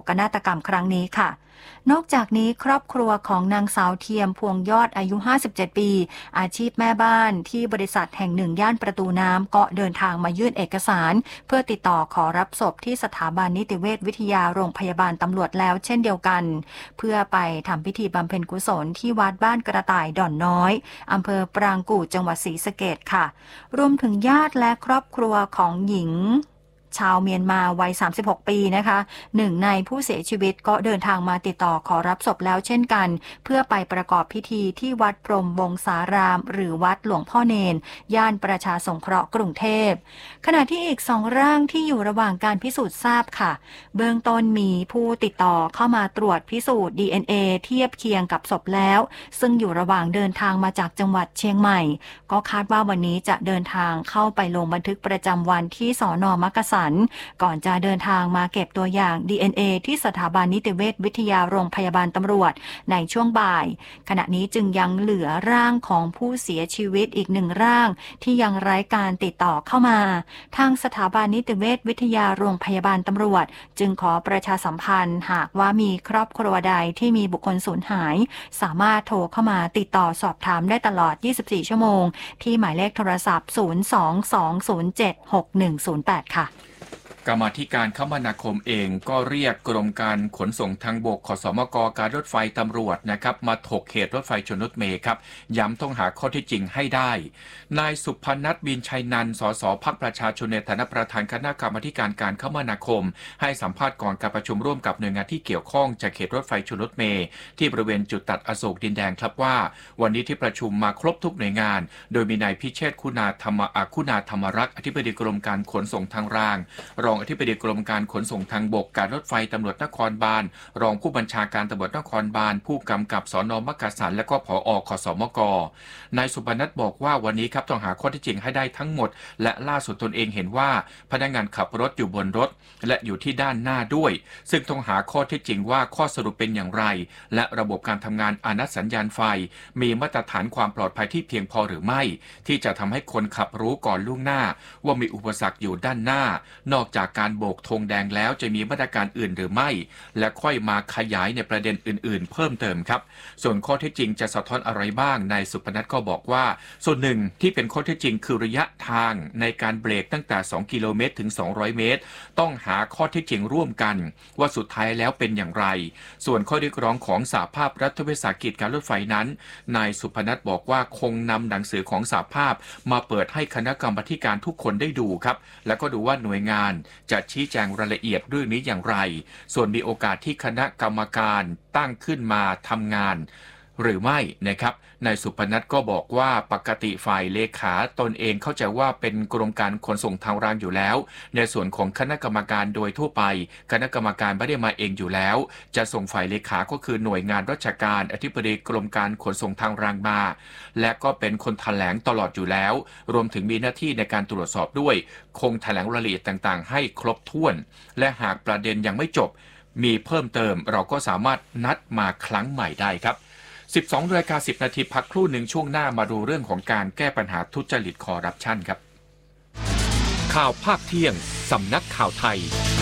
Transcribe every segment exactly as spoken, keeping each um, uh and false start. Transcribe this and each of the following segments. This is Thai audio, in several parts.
กนาฏกรรมครั้งนี้ค่ะนอกจากนี้ครอบครัวของนางสาวเทียมพวงยอดอายุห้าสิบเจ็ดปีอาชีพแม่บ้านที่บริษัทแห่งหนึ่งย่านประตูน้ำก็เดินทางมายื่นเอกสารเพื่อติดต่อขอรับศพที่สถาบันนิติเวชวิทยาโรงพยาบาลตำรวจแล้วเช่นเดียวกันเพื่อไปทำพิธีบำเพ็ญกุศลที่วัดบ้านกระต่ายด่อนน้อยอำเภอปรางกู่จังหวัดศรีสะเกษค่ะรวมถึงญาติและครอบครัวของหญิงชาวเมียนมาวัยสามสิบหกปีนะคะหนึ่งในผู้เสียชีวิตก็เดินทางมาติดต่อขอรับศพแล้วเช่นกันเพื่อไปประกอบพิธีที่วัดพรหมวงศารามหรือวัดหลวงพ่อเนนย่านประชาสงเคราะห์กรุงเทพขณะที่อีกสองร่างที่อยู่ระหว่างการพิสูจน์ทราบค่ะเบื้องต้นมีผู้ติดต่อเข้ามาตรวจพิสูจน์ ดี เอ็น เอ เทียบเคียงกับศพแล้วซึ่งอยู่ระหว่างเดินทางมาจากจังหวัดเชียงใหม่ก็คาดว่าวันนี้จะเดินทางเข้าไปลงบันทึกประจำวันที่สน.มักกะสันก่อนจะเดินทางมาเก็บตัวอย่าง ดี เอ็น เอ ที่สถาบันนิติเวชวิทยาโรงพยาบาลตำรวจในช่วงบ่ายขณะนี้จึงยังเหลือร่างของผู้เสียชีวิตอีกหนึ่งร่างที่ยังไร้การติดต่อเข้ามาทางสถาบันนิติเวชวิทยาโรงพยาบาลตำรวจจึงขอประชาสัมพันธ์หากว่ามีครอบครัวใดที่มีบุคคลสูญหายสามารถโทรเข้ามาติดต่อสอบถามได้ตลอดยี่สิบสี่ชั่วโมงที่หมายเลขโทรศัพท์ศูนย์ สอง สอง ศูนย์ เจ็ด หก หนึ่ง ศูนย์ แปดค่ะกรรมาธิการคมนาคมเองก็เรียกกรมการขนส่งทางบกขสมกการรถไฟตำรวจนะครับมาถกเหตุรถไฟชนรถเมล์ครับย้ำต้องหาข้อเท็จจริงให้ได้นายสุพนัทบินชัยนันท์สสพรรคประชาชนในฐานะประธานคณะกรรมาการการคมนาคมให้สัมภาษณ์ก่อนการประชุมร่วมกับหน่วยงานที่เกี่ยวข้องจากเหตุรถไฟชนรถเมล์ที่บริเวณจุดตัดอโศกดินแดงครับว่าวันนี้ที่ประชุมมาครบทุกหน่วยงานโดยมีนายพิเชษฐ์คุณาธรรมอาคุณาธรรมรักษ์อธิบดีกรมการขนส่งทางรางรองอธิบดีกรมการขนส่งทางบกการรถไฟตำรวจนครบาลรองผู้บัญชาการตำรวจนครบาลผู้กำกับสน.มักกะสันและก็ผอ.ขสมก.นายสุพนัทบอกว่าวันนี้ครับต้องหาข้อเท็จจริงให้ได้ทั้งหมดและล่าสุดตนเองเห็นว่าพนักงานขับรถอยู่บนรถและอยู่ที่ด้านหน้าด้วยซึ่งต้องหาข้อเท็จจริงว่าข้อสรุปเป็นอย่างไรและระบบการทำงานอานัตสัญญาณไฟมีมาตรฐานความปลอดภัยที่เพียงพอหรือไม่ที่จะทำให้คนขับรู้ก่อนล่วงหน้าว่ามีอุปสรรคอยู่ด้านหน้านอกจากการโบกธงแดงแล้วจะมีมาตรการอื่นหรือไม่และค่อยมาขยายในประเด็นอื่นๆเพิ่มเติมครับส่วนข้อเท็จจริงจะสะท้อนอะไรบ้างนายสุพนัทก็บอกว่าส่วนหนึ่งที่เป็นข้อเท็จจริงคือระยะทางในการเบรกตั้งแต่สองกิโลเมตรถึงสองร้อยเมตรต้องหาข้อเท็จจริงร่วมกันว่าสุดท้ายแล้วเป็นอย่างไรส่วนข้อเรียกร้องของสหภาพรัฐวิสาหกิจการรถไฟนั้นนายสุพนัทบอกว่าคงนำหนังสือของสหภาพมาเปิดให้คณะกรรมาการทุกคนได้ดูครับแล้วก็ดูว่าหน่วยงานจะชี้แจงรายละเอียดเรื่องนี้อย่างไรส่วนมีโอกาสที่คณะกรรมการตั้งขึ้นมาทำงานหรือไม่นะครับนายสุพนัทก็บอกว่าปกติฝ่ายเลขาตนเองเข้าใจว่าเป็นกรมการขนส่งทางรางอยู่แล้วในส่วนของคณะกรรมการโดยทั่วไปคณะกรรมการไม่ได้มาเองอยู่แล้วจะส่งฝ่ายเลขาก็คือหน่วยงานราชการอธิบดีกรมการขนส่งทางรางมาและก็เป็นคนแถลงตลอดอยู่แล้วรวมถึงมีหน้าที่ในการตรวจสอบด้วยคงแถลงรายละเอียดต่างๆให้ครบถ้วนและหากประเด็นยังไม่จบมีเพิ่มเติมเราก็สามารถนัดมาครั้งใหม่ได้ครับสิบสองนาฬิกาสิบนาทีพักครู่หนึ่งช่วงหน้ามาดูเรื่องของการแก้ปัญหาทุจริตคอร์รัปชันครับข่าวภาคเที่ยงสำนักข่าวไทย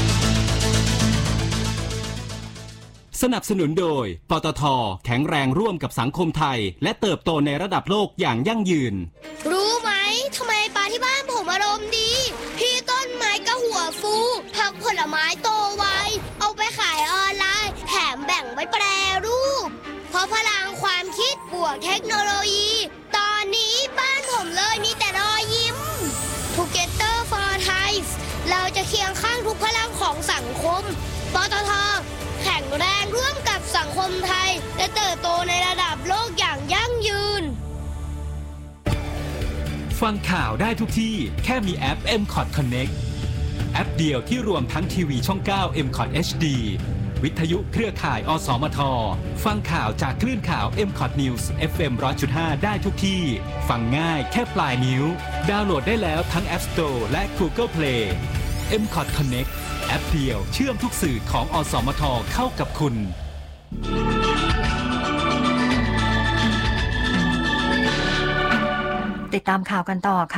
สนับสนุนโดยปตท.แข็งแรงร่วมกับสังคมไทยและเติบโตในระดับโลกอย่างยั่งยืนรู้ไหมทำไมปลาที่บ้านผมอารมณ์ดีพี่ต้นไม้ก็หัวฟูผักผลไม้โตไวเอาไปขายออนไลน์แถมแบ่งไว้แปรรูปเพราะพลังความคิดบวกเทคโนโลยีตอนนี้บ้านผมเลยมีแต่รอยยิ้ม Together for Thai เราจะเคียงข้างทุกพลังของสังคมปตท.แข็งแรงร่วมกับสังคมไทยและเติบโตในระดับโลกอย่างยั่งยืนฟังข่าวได้ทุกที่แค่มีแอป เอ็ม คอท Connect แอปเดียวที่รวมทั้งทีวีช่องเก้า เอ็ม คอท เอช ดี วิทยุเครือข่ายอสมทฟังข่าวจากคลื่นข่าว เอ็ม คอท News เอฟ เอ็ม หนึ่งร้อยจุดห้า ได้ทุกที่ฟังง่ายแค่ปลายนิ้วดาวน์โหลดได้แล้วทั้ง App Store และ Google Play เอ็ม คอท Connect แอปเดียวเชื่อมทุกสื่อของอสมทเข้ากับคุณติดตามข่าวกันต่อค่ะ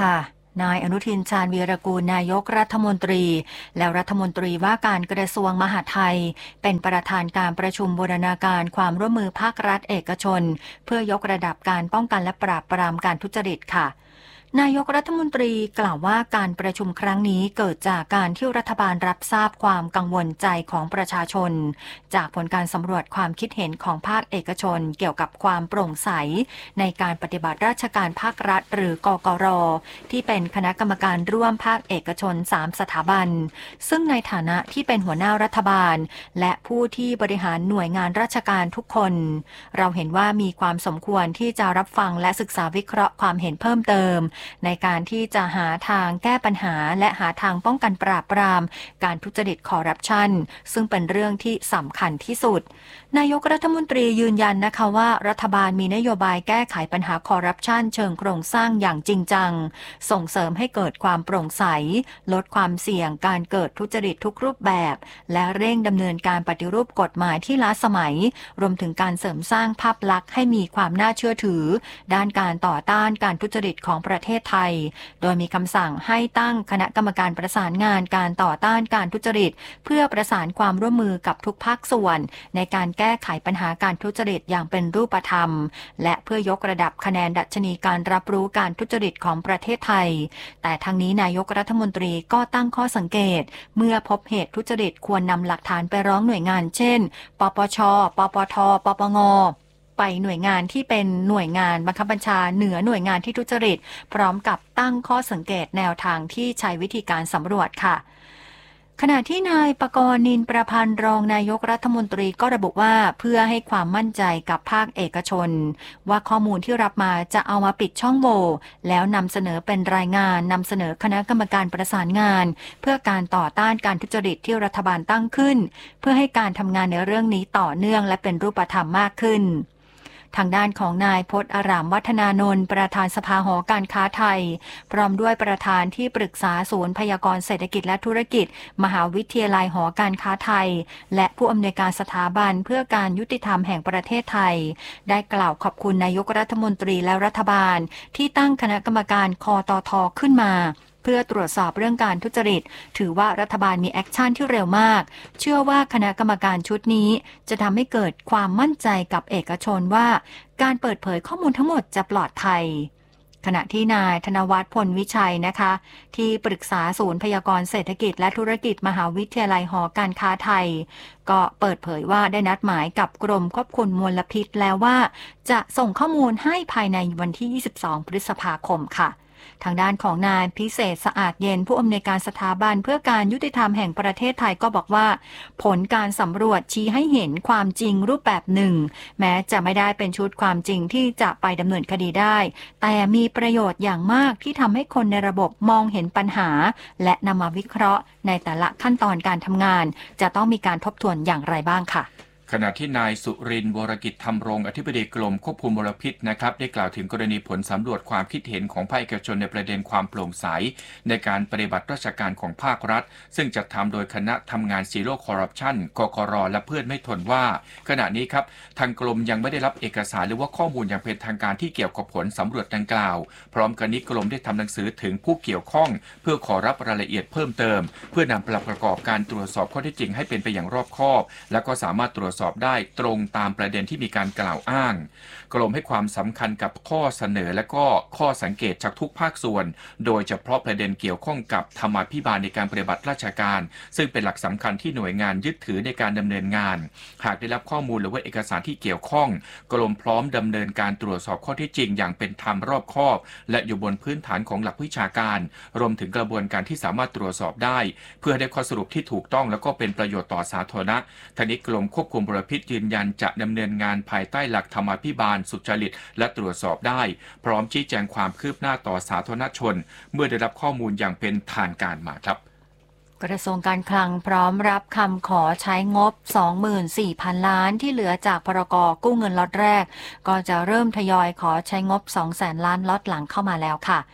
นายอนุทินชาญวีรกูลนายกรัฐมนตรีและรัฐมนตรีว่าการกระทรวงมหาดไทยเป็นประธานการประชุมบูรณาการความร่วมมือภาครัฐเอกชนเพื่อยกระดับการป้องกันและปราบปรามการทุจริตค่ะนายกรัฐมนตรีกล่าวว่าการประชุมครั้งนี้เกิดจากการที่รัฐบาลรับทราบความกังวลใจของประชาชนจากผลการสำรวจความคิดเห็นของภาคเอกชนเกี่ยวกับความโปร่งใสในการปฏิบัติราชการภาครัฐหรือกกร.ที่เป็นคณะกรรมการร่วมภาคเอกชนสามสถาบันซึ่งในฐานะที่เป็นหัวหน้ารัฐบาลและผู้ที่บริหารหน่วยงานราชการทุกคนเราเห็นว่ามีความสมควรที่จะรับฟังและศึกษาวิเคราะห์ความเห็นเพิ่มเติมในการที่จะหาทางแก้ปัญหาและหาทางป้องกันปราบปรามการทุจริตคอร์รัปชันซึ่งเป็นเรื่องที่สำคัญที่สุดนายกรัฐมนตรียืนยันนะคะว่ารัฐบาลมีนโยบายแก้ไขปัญหาคอร์รัปชันเชิงโครงสร้างอย่างจริงจังส่งเสริมให้เกิดความโปร่งใสลดความเสี่ยงการเกิดทุจริตทุกรูปแบบและเร่งดำเนินการปฏิรูปกฎหมายที่ล้าสมัยรวมถึงการเสริมสร้างภาพลักษณ์ให้มีความน่าเชื่อถือด้านการต่อต้านการทุจริตของประเทศไทยโดยมีคำสั่งให้ตั้งคณะกรรมการประสานงานการต่อต้านการทุจริตเพื่อประสานความร่วมมือกับทุกภาคส่วนในการแก้ไขปัญหาการทุจริตอย่างเป็นรูปธรรมและเพื่อยกระดับคะแนนดัชนีการรับรู้การทุจริตของประเทศไทยแต่ทั้งนี้นายกรัฐมนตรีก็ตั้งข้อสังเกตเมื่อพบเหตุทุจริตควรนำหลักฐานไปร้องหน่วยงานเช่นปปช.ปปท.ปปง.ไปหน่วยงานที่เป็นหน่วยงานบังคับบัญชาเหนือหน่วยงานที่ทุจริตพร้อมกับตั้งข้อสังเกตแนวทางที่ใช้วิธีการสำรวจค่ะขณะที่นายปกรณ์นินประพันธ์รองนายกรัฐมนตรีก็ระบุว่าเพื่อให้ความมั่นใจกับภาคเอกชนว่าข้อมูลที่รับมาจะเอามาปิดช่องโหว่แล้วนำเสนอเป็นรายงานนำเสนอคณะกรรมการประสานงานเพื่อการต่อต้านการทุจริตที่รัฐบาลตั้งขึ้นเพื่อให้การทำงานในเรื่องนี้ต่อเนื่องและเป็นรูปธรรมมากขึ้นทางด้านของนายพจน์อารามวัฒนานนท์ประธานสภาหอการค้าไทยพร้อมด้วยประธานที่ปรึกษาศูนย์พยากรณ์เศรษฐกิจและธุรกิจมหาวิทยาลัยหอการค้าไทยและผู้อำนวยการสถาบันเพื่อการยุติธรรมแห่งประเทศไทยได้กล่าวขอบคุณนายกรัฐมนตรีและรัฐบาลที่ตั้งคณะกรรมการคตท.ขึ้นมาเพื่อตรวจสอบเรื่องการทุจริตถือว่ารัฐบาลมีแอคชั่นที่เร็วมากเชื่อว่าคณะกรรมการชุดนี้จะทำให้เกิดความมั่นใจกับเอกชนว่าการเปิดเผยข้อมูลทั้งหมดจะปลอดภัยขณะที่นายธนวัฒน์พลวิชัยนะคะที่ปรึกษาศูนย์พยากรณ์เศรษฐกิจและธุรกิจมหาวิทยาลัยหอการค้าไทยก็เปิดเผยว่าได้นัดหมายกับกรมควบคุมมลพิษแล้วว่าจะส่งข้อมูลให้ภายในวันที่ยี่สิบสองพฤษภาคมค่ะทางด้านของนายพิเศษสะอาดเย็นผู้อำนวยการสถาบันเพื่อการยุติธรรมแห่งประเทศไทยก็บอกว่าผลการสำรวจชี้ให้เห็นความจริงรูปแบบหนึ่งแม้จะไม่ได้เป็นชุดความจริงที่จะไปดำเนินคดีได้แต่มีประโยชน์อย่างมากที่ทำให้คนในระบบมองเห็นปัญหาและนำมาวิเคราะห์ในแต่ละขั้นตอนการทำงานจะต้องมีการทบทวนอย่างไรบ้างค่ะขณะที่นายสุรินทร์วรกิจธรรมรงค์อธิบดีกรมควบคุมมลพิษนะครับได้กล่าวถึงกรณีผลสำรวจความคิดเห็นของภาคเอกชนในประเด็นความโปร่งใสในการปฏิบัติราชการของภาครัฐซึ่งจัดทำโดยคณะทำงานซีโร่คอร์รัปชันกกร.และเพื่อนไม่ทนว่าขณะนี้ครับทางกรมยังไม่ได้รับเอกสารหรือว่าข้อมูลอย่างเป็นทางการที่เกี่ยวกับผลสำรวจดังกล่าวพร้อมกันนี้กรมได้ทำหนังสือถึงผู้เกี่ยวข้องเพื่อขอรับรายละเอียดเพิ่มเติมเพื่อนำประกอบการตรวจสอบข้อเท็จจริงให้เป็นไปอย่างรอบคอบและก็สามารถตรวจสอบได้ตรงตามประเด็นที่มีการกล่าวอ้างกรมให้ความสำคัญกับข้อเสนอและก็ข้อสังเกตจากทุกภาคส่วนโดยเฉพาะประเด็นเกี่ยวข้องกับธรรมาภิบาลในการปฏิบัติราชการซึ่งเป็นหลักสำคัญที่หน่วยงานยึดถือในการดำเนินงานหากได้รับข้อมูลหรือว่าเอกสารที่เกี่ยวข้องกรมพร้อมดำเนินการตรวจสอบข้อเท็จจริงอย่างเป็นธรรมรอบคอบและอยู่บนพื้นฐานของหลักวิชาการรวมถึงกระบวนการที่สามารถตรวจสอบได้เพื่อได้ข้อสรุปที่ถูกต้องและก็เป็นประโยชน์ต่อสาธารณะทั้งนี้กรมควบคุมมลพิษยืนยันจะดำเนินงานภายใต้หลักธรรมาภิบาลสุจริตและตรวจสอบได้พร้อมชี้แจงความคืบหน้าต่อสาธารณชนเมื่อได้รับข้อมูลอย่างเป็นทางการมาครับกระทรวงการคลังพร้อมรับคำขอใช้งบ สองหมื่นสี่พัน ล้านที่เหลือจากพรก.กู้เงินล็อตแรกก็จะเริ่มทยอยขอใช้งบ สองแสน ล้านล็อตหลังเข้ามาแล้วค่ะ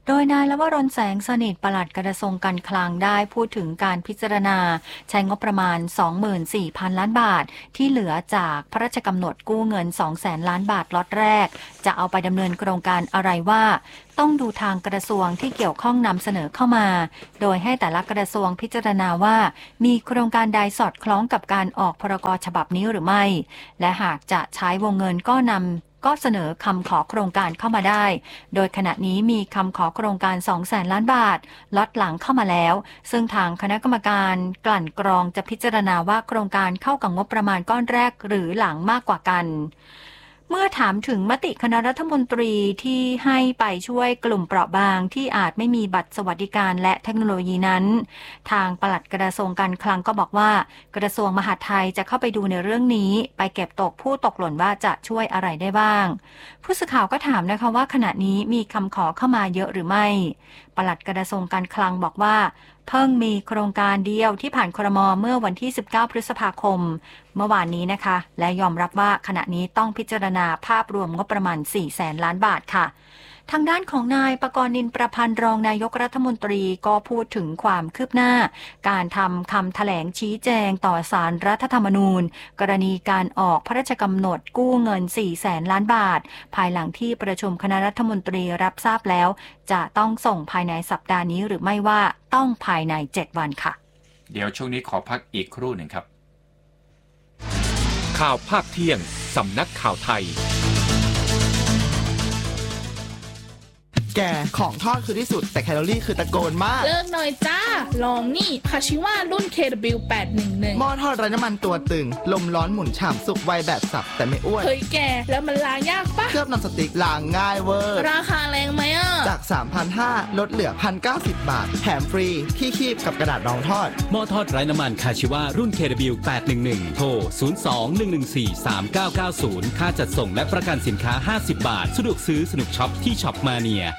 โดยนายลวรนแสงสนิทปลัดกระทรวงการคลังได้พูดถึงการพิจารณาใช้งบประมาณ สองหมื่นสี่พัน ล้านบาทที่เหลือจากพระราชกำหนดกู้เงิน สองแสน ล้านบาทล็อตแรกจะเอาไปดำเนินโครงการอะไรว่าต้องดูทางกระทรวงที่เกี่ยวข้องนำเสนอเข้ามาโดยให้แต่ละกระทรวงพิจารณาว่ามีโครงการใดสอดคล้องกับการออกพรกฉบับนี้หรือไม่และหากจะใช้วงเงินก็นำก็เสนอคำขอโครงการเข้ามาได้โดยขณะนี้มีคำขอโครงการ สองแสน ล้านบาทล็อตหลังเข้ามาแล้วซึ่งทางคณะกรรมการกลั่นกรองจะพิจารณาว่าโครงการเข้ากับงบประมาณก้อนแรกหรือหลังมากกว่ากันเมื่อถามถึงมติคณะรัฐมนตรีที่ให้ไปช่วยกลุ่มเปราะบางที่อาจไม่มีบัตรสวัสดิการและเทคโนโลยีนั้นทางปลัดกระทรวงการคลังก็บอกว่ากระทรวงมหาดไทยจะเข้าไปดูในเรื่องนี้ไปเก็บตกผู้ตกหล่นว่าจะช่วยอะไรได้บ้างผู้สื่อข่าวก็ถามนะคะว่าขณะนี้มีคำขอเข้ามาเยอะหรือไม่ปลัดกระทรวงการคลังบอกว่าเพิ่งมีโครงการเดียวที่ผ่านครม.เมื่อวันที่สิบเก้าพฤษภาคมเมื่อวานนี้นะคะและยอมรับว่าขณะนี้ต้องพิจารณาภาพรวมงบประมาณสี่แสนล้านบาทค่ะทางด้านของนายปกรณ์นินประพันธ์รองนายกรัฐมนตรีก็พูดถึงความคืบหน้าการทำคำแถลงชี้แจงต่อศาลรัฐธรรมนูญกรณีการออกพระราชกำหนดกู้เงินสี่แสนล้านบาทภายหลังที่ประชุมคณะรัฐมนตรีรับทราบแล้วจะต้องส่งภายในสัปดาห์นี้หรือไม่ว่าต้องภายในเจ็ดวันค่ะเดี๋ยวช่วงนี้ขอพักอีกครู่หนึ่งครับข่าวภาคเที่ยงสำนักข่าวไทยแกของทอดคือที่สุดแต่แคลอรี่คือตะโกนมากเลิกหน่อยจ้าลองนี่คาชิว่ารุ่น เค ดับเบิลยู แปดหนึ่งหนึ่งหม้อทอดไร้น้ำมันตัวตึงลมร้อนหมุนฉ่ำสุกไวแบบสับแต่ไม่อ้วนเฮ้ยแกแล้วมันล้างยากปะเคลือบนอนสติ๊กล้างง่ายเวอร์ราคาแรงไหมอ่ะจาก สามพันห้าร้อย ลดเหลือ หนึ่งพันเก้าสิบ บาทแถมฟรีที่คีบกับกระดาษรองทอดหม้อทอดไร้น้ำมันคาชิว่ารุ่น เค ดับเบิลยู แปดหนึ่งหนึ่ง โทร ศูนย์ สอง หนึ่ง หนึ่ง สี่ สาม เก้า เก้า ศูนย์ ค่าจัดส่งและประกันสินค้าห้าสิบบาทสะดวกซื้อสนุกช็อปที่ช็อปมาเนีย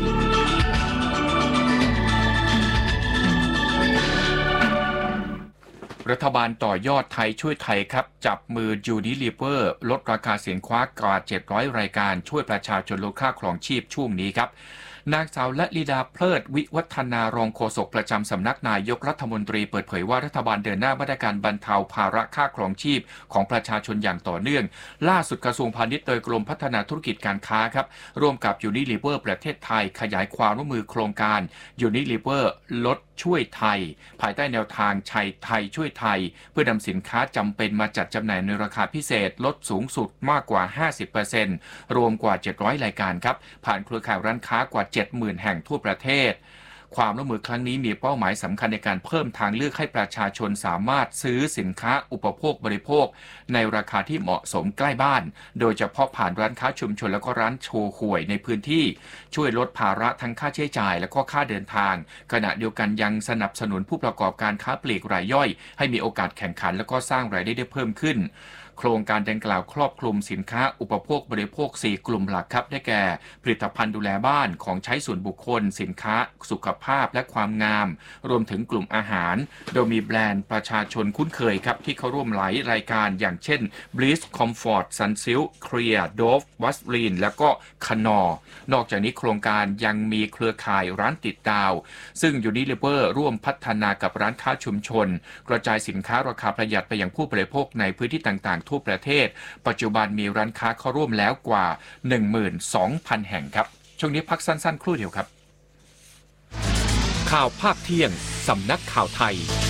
รัฐบาลต่อยอดไทยช่วยไทยครับจับมือ Unilever ลดราคาสินค้ากว่าเจ็ดร้อยรายการช่วยประชาชนลดค่าครองชีพช่วงนี้ครับนางสาวละลิดาเพลิดวิวัฒนารองโฆษกประจำสำนักนายกรัฐมนตรีเปิดเผยว่ารัฐบาลเดินหน้ามาตรการบรรเทาภาระค่าครองชีพของประชาชนอย่างต่อเนื่องล่าสุดกระทรวงพาณิชย์โดยกรมพัฒนาธุรกิจการค้าครับร่วมกับ Unilever ประเทศไทยขยายความร่วมมือโครงการ Unilever ลดช่วยไทยภายใต้แนวทางชัยไทยช่วยไทยเพื่อนำสินค้าจำเป็นมาจัดจำหน่ายในราคาพิเศษลดสูงสุดมากกว่า ห้าสิบเปอร์เซ็นต์ รวมกว่าเจ็ดร้อยรายการครับผ่านเครือข่ายร้านค้ากว่า เจ็ดหมื่น แห่งทั่วประเทศความร่วมมือครั้งนี้มีเป้าหมายสำคัญในการเพิ่มทางเลือกให้ประชาชนสามารถซื้อสินค้าอุปโภคบริโภคในราคาที่เหมาะสมใกล้บ้านโดยเฉพาะผ่านร้านค้าชุมชนและก็ร้านโชว์หวยในพื้นที่ช่วยลดภาระทั้งค่าใช้จ่ายและก็ค่าเดินทางขณะเดียวกันยังสนับสนุนผู้ประกอบการค้าปลีกรายย่อยให้มีโอกาสแข่งขันและก็สร้างรายได้ได้เพิ่มขึ้นโครงการดังกล่าวครอบคลุมสินค้าอุปโภคบริโภคสี่กลุ่มหลักครับได้แก่ผลิตภัณฑ์ดูแลบ้านของใช้ส่วนบุคคลสินค้าสุขภาพและความงามรวมถึงกลุ่มอาหารโดยมีแบรนด์ประชาชนคุ้นเคยครับที่เข้าร่วมหลายรายการอย่างเช่น Bliss Comfort Sunsilk Clear Dove Vaseline และก็คนอร์นอกจากนี้โครงการยังมีเครือข่ายร้านติดดาวซึ่ง Unilever ร่วมพัฒนากับร้านค้าชุมชนกระจายสินค้าราคาประหยัดไปยังผู้บริโภคในพื้นที่ต่างๆทั่วประเทศปัจจุบันมีร้านค้าเข้าร่วมแล้วกว่า หนึ่งหมื่นสองพัน แห่งครับช่วงนี้พักสั้นๆครู่เดียวครับข่าวภาคเที่ยงสำนักข่าวไทย